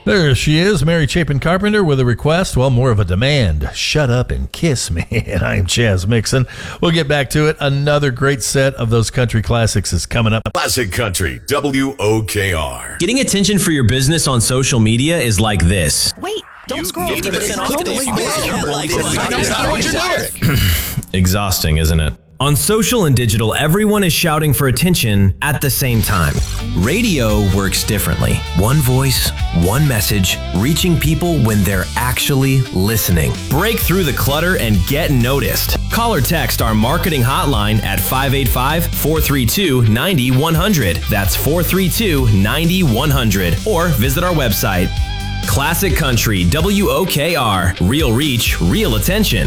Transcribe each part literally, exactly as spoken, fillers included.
There she is, Mary Chapin Carpenter, with a request, well, more of a demand. Shut up and kiss me. And I'm Chaz Mixon. We'll get back to it. Another great set of those country classics is coming up. Classic Country, W O K R. Getting attention for your business on social media is like this. Wait, don't You scroll. fifty percent off today. Exhausting, isn't it? On social and digital, everyone is shouting for attention at the same time. Radio works differently. One voice, one message, reaching people when they're actually listening. Break through the clutter and get noticed. Call or text our marketing hotline at five eight five, four three two, nine one zero zero. That's four three two, nine one zero zero. Or visit our website. Classic Country, W O K R. Real reach, real attention.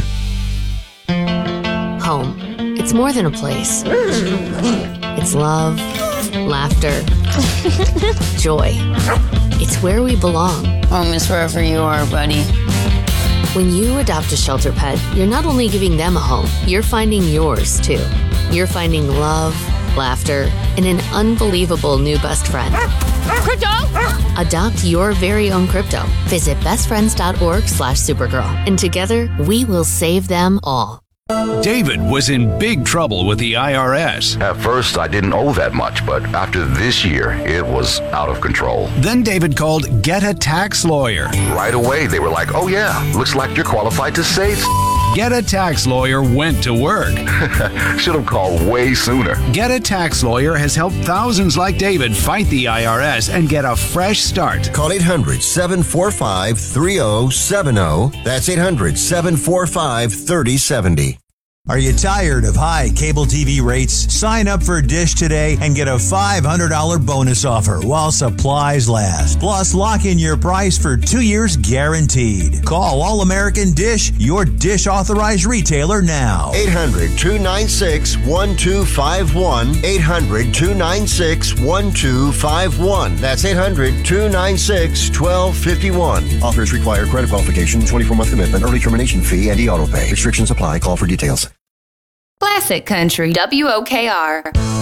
Home. It's more than a place. It's love, laughter, joy. It's where we belong. Home is wherever you are, buddy. When you adopt a shelter pet, you're not only giving them a home, you're finding yours too. You're finding love, laughter, and an unbelievable new best friend. Crypto! Adopt your very own crypto. Visit bestfriends.org slash supergirl. And together, we will save them all. David was in big trouble with the I R S. At first, I didn't owe that much, but after this year, it was out of control. Then David called Get a Tax Lawyer. Right away, they were like, oh yeah, looks like you're qualified to save. Get a Tax Lawyer went to work. Should have called way sooner. Get a Tax Lawyer has helped thousands like David fight the I R S and get a fresh start. Call eight hundred, seven four five, three oh seven oh. That's eight hundred, seven four five, three oh seven oh. Are you tired of high cable T V rates? Sign up for Dish today and get a five hundred dollars bonus offer while supplies last. Plus, lock in your price for two years guaranteed. Call All American Dish, your Dish authorized retailer now. eight hundred, two nine six, one two five one. eight hundred, two nine six, one two five one. That's eight hundred, two nine six, one two five one. Offers require credit qualification, twenty-four month commitment, early termination fee, and e-auto pay. Restrictions apply. Call for details. Classic Country, W O K R.